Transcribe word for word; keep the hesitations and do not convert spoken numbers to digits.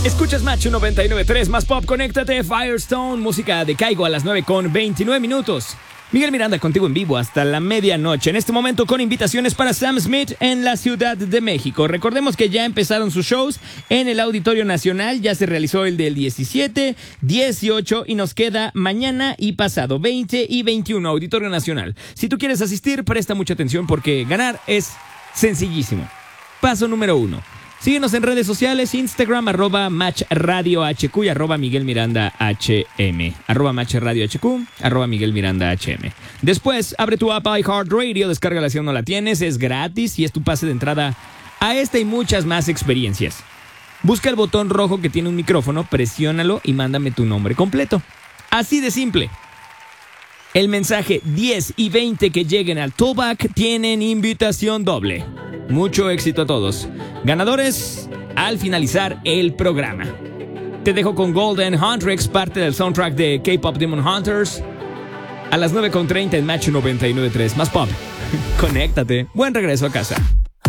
Escuchas Match noventa y nueve punto tres, más pop, conéctate, Firestone, música de Caigo a las nueve con veintinueve minutos. Miguel Miranda contigo en vivo hasta la medianoche. En este momento con invitaciones para Sam Smith en la Ciudad de México. Recordemos que ya empezaron sus shows en el Auditorio Nacional. Ya se realizó el del diecisiete, dieciocho y nos queda mañana y pasado veinte y veintiuno Auditorio Nacional. Si tú quieres asistir, presta mucha atención porque ganar es sencillísimo. Paso número uno. Síguenos en redes sociales, Instagram, arroba Match Radio H Q y arroba Miguel Miranda H M. Arroba Match Radio H Q, arroba Miguel Miranda H M. Después, abre tu app iHeartRadio, descárgala si aún no la tienes, es gratis y es tu pase de entrada a esta y muchas más experiencias. Busca el botón rojo que tiene un micrófono, presiónalo y mándame tu nombre completo. Así de simple. El mensaje diez y veinte que lleguen al Tollback tienen invitación doble. Mucho éxito a todos. Ganadores al finalizar el programa. Te dejo con Golden Huntrix, parte del soundtrack de K-Pop Demon Hunters. A las nueve con treinta en Match noventa y nueve punto tres. Más pop. Conéctate. Buen regreso a casa.